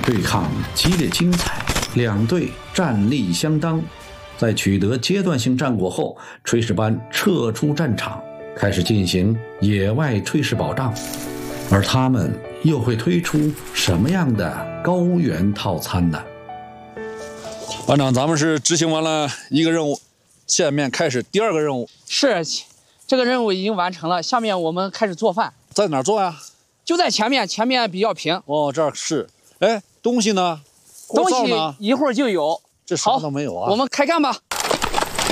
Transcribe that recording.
对抗激烈精彩，两队战力相当。在取得阶段性战果后，炊事班撤出战场，开始进行野外炊事保障。而他们又会推出什么样的高原套餐呢？ 班长，咱们是执行完了一个任务，下面开始第二个任务。 是，这个任务已经完成了，下面我们开始做饭。 在哪儿做呀？ 就在前面，前面比较平。 哦，这儿是。哎，东西呢？ 东西一会儿就有。 这啥都没有啊。 我们开干吧。